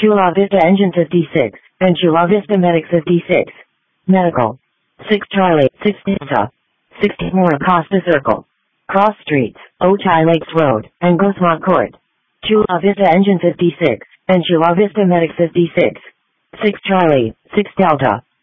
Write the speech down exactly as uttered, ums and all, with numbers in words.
Chula Vista Engine fifty-six, and Chula Vista Medic fifty-six. Medical. six Charlie, six Delta. sixty Mora Costa Circle. Cross Streets, Otay Lakes Road, and Guzman Court. Chula Vista Engine fifty-six, and Chula Vista Medic fifty-six. six Charlie, six Delta.